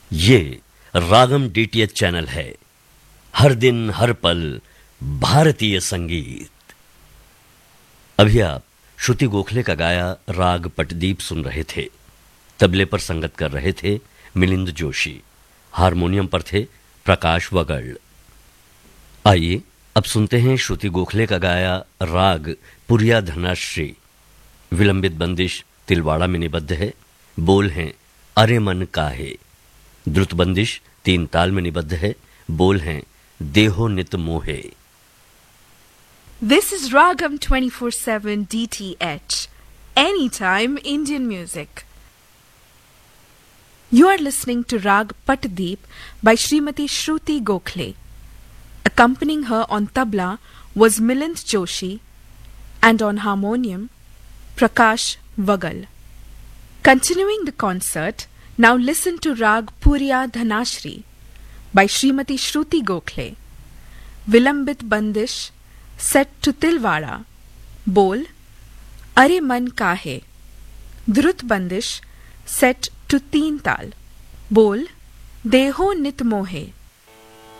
ये रागम DTH channel है। हर दिन हर पल भारतीय संगीत। अभी आप श्रुति गोखले का गाया राग पटदीप सुन रहे थे। तबले पर संगत कर रहे थे मिलिंद जोशी। हारमोनियम पर थे प्रकाश वगड़। आइए अब सुनते हैं श्रुति गोखले का गाया राग पुरिया धनाश्री। विलंबित बंदिश तिलवाड़ा में निबद्ध है। बोल हैं अरे मन काहे। द्रुत बंदिश 3 ताल में निबद्ध है। बोल हैं देहो नित मोहे। This is Ragam 24/7 DTH, anytime Indian music. You are listening to Rag Patdeep by Srimati Shruti Gokhale. Accompanying her on tabla was Milind Joshi and on harmonium Prakash Vagal. Continuing the concert, now listen to Rag Puriya Dhanashri by Srimati Shruti Gokhale. Vilambit Bandish set to Tilwara. Bol Are Man Kahe. Drut Bandish set to 3 Tal. Bol Deho Nit Mohe.